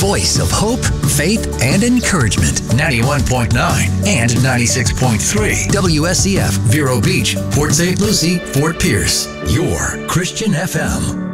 voice of hope, faith, and encouragement. 91.9 and 96.3 WSCF, Vero Beach, Port St. Lucie, Fort Pierce. Your Christian FM.